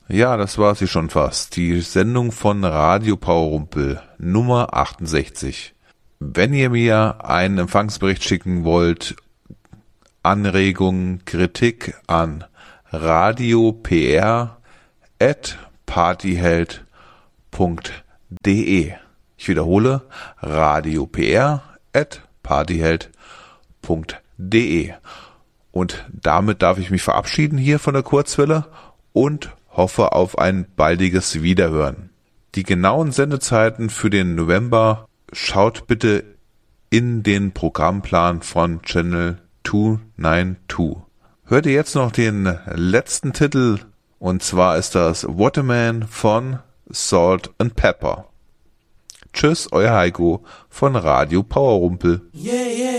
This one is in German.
Ja, das war sie schon fast. Die Sendung von Radio Powerrumpel Nummer 68. Wenn ihr mir einen Empfangsbericht schicken wollt, Anregungen, Kritik an radiopr@partyheld.de. Ich wiederhole, radiopr@partyheld.de. Und damit darf ich mich verabschieden hier von der Kurzwelle und hoffe auf ein baldiges Wiederhören. Die genauen Sendezeiten für den November schaut bitte in den Programmplan von Channel 292. Hört ihr jetzt noch den letzten Titel, und zwar ist das Waterman von Salt and Pepper. Tschüss, euer Heiko von Radio Powerrumpel. Yeah, yeah.